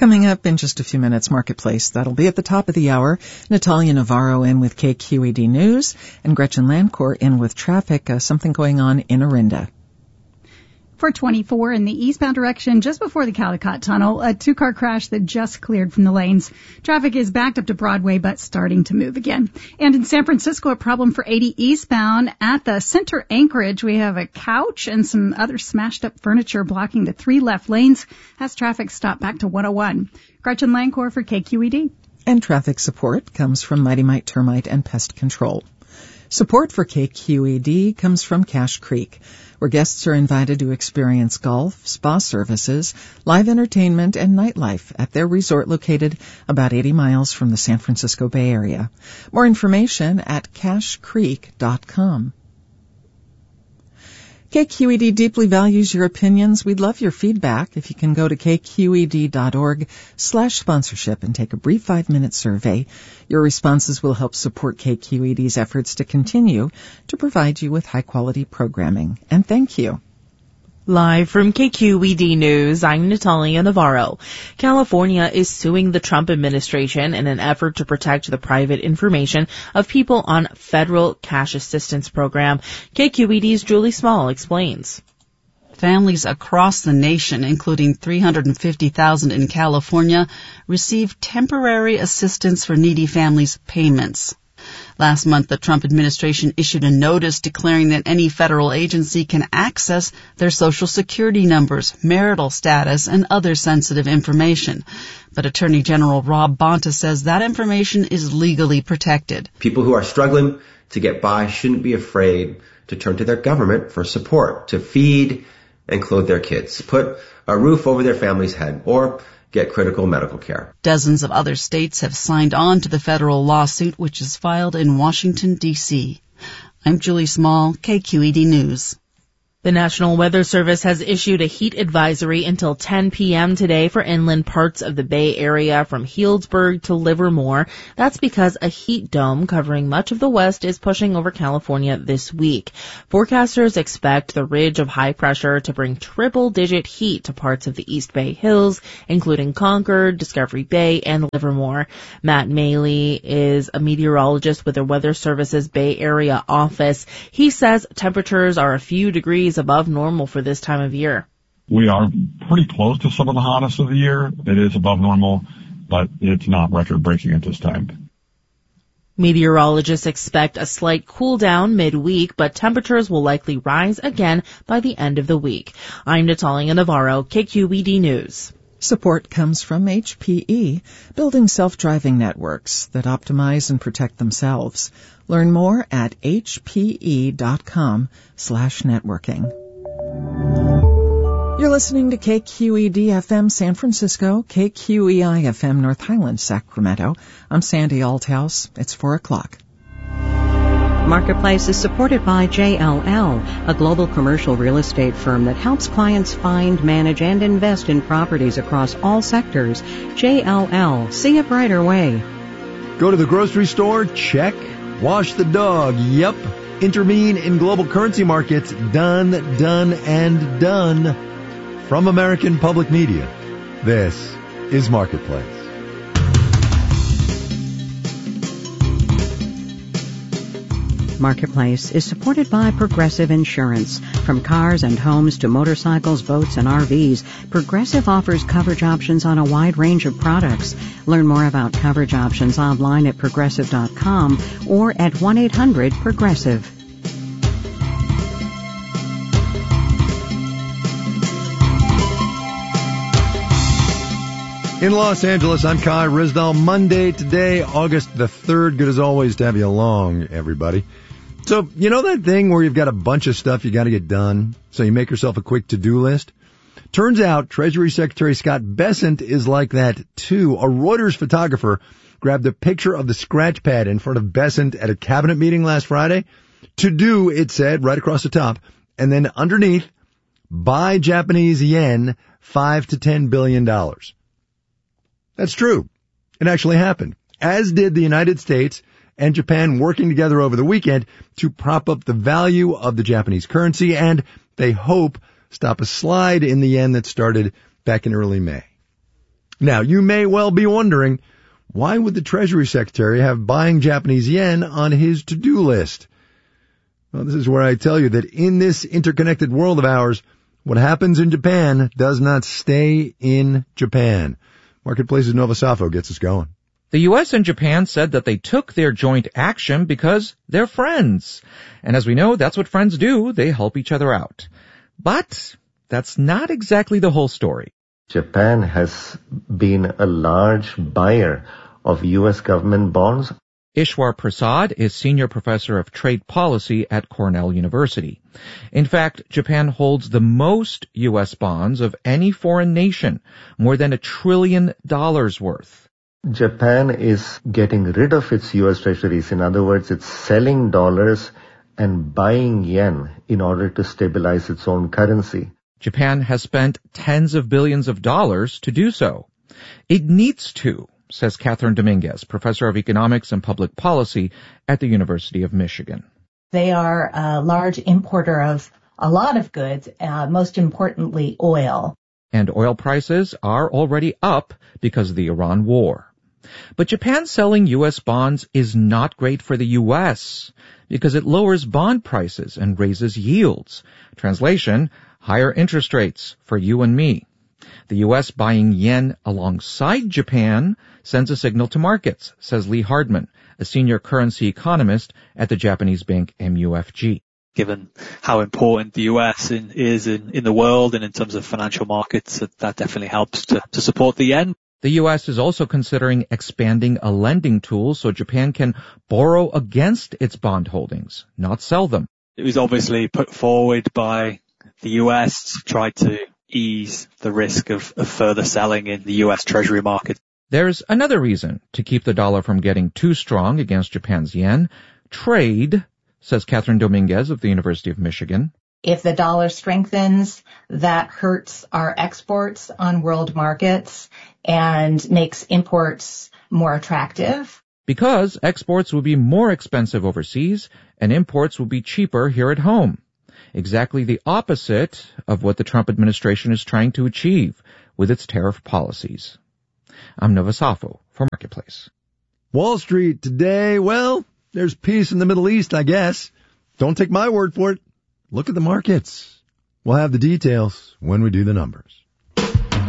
Coming up in just a few minutes, Marketplace. That'll be at the top of the hour. Natalia Navarro in with KQED News and Gretchen Landcourt in with traffic, something going on in Orinda. 424 in the eastbound direction just before the Caldecott Tunnel, a two-car crash that just cleared from the lanes. Traffic is backed up to Broadway, but starting to move again. And in San Francisco, a problem for 80 eastbound. At the Center Anchorage, we have a couch and some other smashed-up furniture blocking the 3 left lanes. Has traffic stopped back to 101. Gretchen Landcourt for KQED. And traffic support comes from Mighty Mite Termite and Pest Control. Support for KQED comes from Cache Creek, where guests are invited to experience golf, spa services, live entertainment, and nightlife at their resort located about 80 miles from the San Francisco Bay Area. More information at cachecreek.com. KQED deeply values your opinions. We'd love your feedback. If you can go to kqed.org/sponsorship and take a brief 5-minute survey, your responses will help support KQED's efforts to continue to provide you with high-quality programming. And thank you. Live from KQED News, I'm Natalia Navarro. California is suing the Trump administration in an effort to protect the private information of people on federal cash assistance program. KQED's Julie Small explains. Families across the nation, including 350,000 in California, receive temporary assistance for needy families payments. Last month, the Trump administration issued a notice declaring that any federal agency can access their Social Security numbers, marital status, and other sensitive information. But Attorney General Rob Bonta says that information is legally protected. People who are struggling to get by shouldn't be afraid to turn to their government for support, to feed and clothe their kids, put a roof over their family's head, or get critical medical care. Dozens of other states have signed on to the federal lawsuit, which is filed in Washington, D.C. I'm Julie Small, KQED News. The National Weather Service has issued a heat advisory until 10 p.m. today for inland parts of the Bay Area from Healdsburg to Livermore. That's because a heat dome covering much of the west is pushing over California this week. Forecasters expect the ridge of high pressure to bring triple-digit heat to parts of the East Bay Hills, including Concord, Discovery Bay, and Livermore. Matt Maley is a meteorologist with the Weather Service's Bay Area office. He says temperatures are a few degrees above normal for this time of year. We are pretty close to some of the hottest of the year. It is above normal, but it's not record-breaking at this time. Meteorologists expect a slight cool down midweek, but temperatures will likely rise again by the end of the week. I'm Natalia Navarro, KQED News. Support comes from HPE, building self-driving networks that optimize and protect themselves. Learn more at hpe.com/networking. You're listening to KQED-FM San Francisco, KQEI-FM North Highlands, Sacramento. I'm Sandy Althouse. It's 4 o'clock. Marketplace is supported by JLL, a global commercial real estate firm that helps clients find, manage, and invest in properties across all sectors. JLL, see a brighter way. Go to the grocery store? Check. Wash the dog? Yep. Intervene in global currency markets? Done, and done. From American Public Media, this is Marketplace. Marketplace is supported by Progressive Insurance. From cars and homes to motorcycles, boats, and RVs, Progressive offers coverage options on a wide range of products. Learn more about coverage options online at progressive.com or at 1-800-PROGRESSIVE. In Los Angeles, I'm Kai Risdall. Monday today, August the 3rd. Good as always to have you along, everybody. So, you know that thing where you've got a bunch of stuff you got to get done, so you make yourself a quick to-do list? Turns out Treasury Secretary Scott Bessent is like that, too. A Reuters photographer grabbed a picture of the scratch pad in front of Bessent at a cabinet meeting last Friday. To do, it said, right across the top, and then underneath, buy Japanese yen $5 to $10 billion. That's true. It actually happened, as did the United States and Japan working together over the weekend to prop up the value of the Japanese currency and, they hope, stop a slide in the yen that started back in early May. Now, you may well be wondering, why would the Treasury Secretary have buying Japanese yen on his to-do list? Well, this is where I tell you that in this interconnected world of ours, what happens in Japan does not stay in Japan. Marketplace's Nova Safo gets us going. The U.S. and Japan said that they took their joint action because they're friends. And as we know, that's what friends do. They help each other out. But that's not exactly the whole story. Japan has been a large buyer of U.S. government bonds. Ishwar Prasad is senior professor of trade policy at Cornell University. In fact, Japan holds the most U.S. bonds of any foreign nation, more than $1 trillion worth. Japan is getting rid of its U.S. treasuries. In other words, it's selling dollars and buying yen in order to stabilize its own currency. Japan has spent tens of billions of dollars to do so. It needs to, says Catherine Dominguez, professor of economics and public policy at the University of Michigan. They are a large importer of a lot of goods, most importantly oil. And oil prices are already up because of the Iran war. But Japan selling U.S. bonds is not great for the U.S. because it lowers bond prices and raises yields. Translation, higher interest rates for you and me. The U.S. buying yen alongside Japan sends a signal to markets, says Lee Hardman, a senior currency economist at the Japanese bank MUFG. Given how important the U.S. is in the world and in terms of financial markets, that definitely helps to support the yen. The U.S. is also considering expanding a lending tool so Japan can borrow against its bond holdings, not sell them. It was obviously put forward by the U.S. to try to ease the risk of further selling in the U.S. Treasury market. There's another reason to keep the dollar from getting too strong against Japan's yen. Trade, says Catherine Dominguez of the University of Michigan. If the dollar strengthens, that hurts our exports on world markets and makes imports more attractive. Because exports will be more expensive overseas and imports will be cheaper here at home. Exactly the opposite of what the Trump administration is trying to achieve with its tariff policies. I'm Nova Safo for Marketplace. Wall Street today, well, there's peace in the Middle East, I guess. Don't take my word for it. Look at the markets. We'll have the details when we do the numbers.